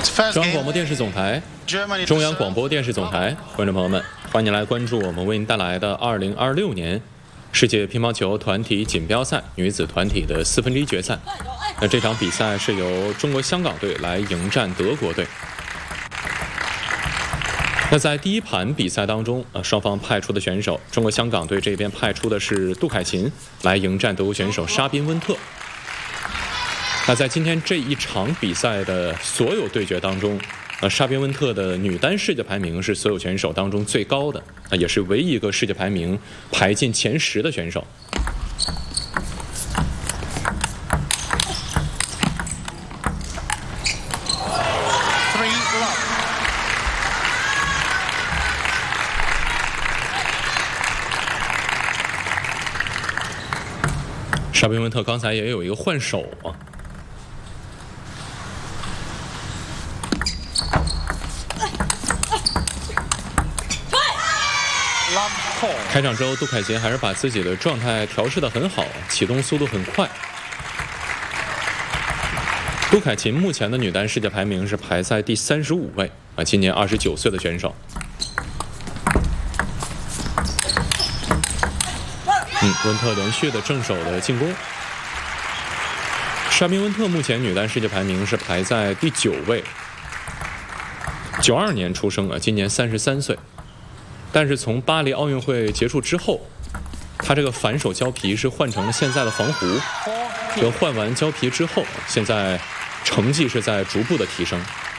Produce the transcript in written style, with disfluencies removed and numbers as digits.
中央广播电视总台，中央广播电视总台，观众朋友们，欢迎来关注我们为您带来的2026年世界乒乓球团体锦标赛女子团体的4分之一决赛。那这场比赛是由中国香港队来迎战德国队。那在第一盘比赛当中，双方派出的选手，中国香港队这边派出的是杜凯琴来迎战德国选手沙宾温特。那在今天这一场比赛的所有对决当中，沙宾温特的女单世界排名是所有选手当中最高的，也是唯一一个世界排名排进前10的选手。沙宾温特刚才也有一个换手啊。开场之后，杜凯琴还是把自己的状态调试得很好，启动速度很快。杜凯琴目前的女单世界排名是排在第35位，今年29岁的选手。温特连续的正手的进攻。沙宾温特目前女单世界排名是排在第9位，92年出生，今年33岁。但是从巴黎奥运会结束之后，他这个反手胶皮是换成了现在的防弧。这个换完胶皮之后，现在成绩是在逐步的提升。